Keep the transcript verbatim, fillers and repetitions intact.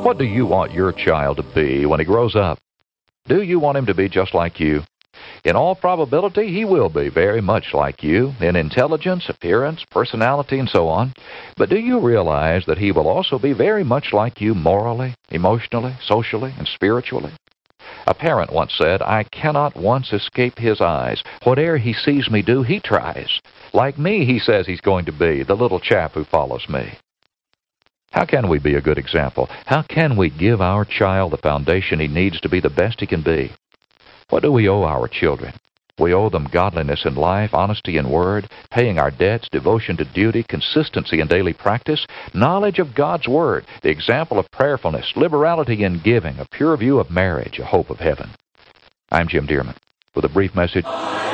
What do you want your child to be when he grows up? Do you want him to be just like you? In all probability, he will be very much like you in intelligence, appearance, personality, and so on. But do you realize that he will also be very much like you morally, emotionally, socially, and spiritually? A parent once said, "I cannot once escape his eyes. Whatever he sees me do, he tries. Like me, he says he's going to be, the little chap who follows me." How can we be a good example? How can we give our child the foundation he needs to be the best he can be? What do we owe our children? We owe them godliness in life, honesty in word, paying our debts, devotion to duty, consistency in daily practice, knowledge of God's Word, the example of prayerfulness, liberality in giving, a pure view of marriage, a hope of heaven. I'm Jim Dearman with a brief message.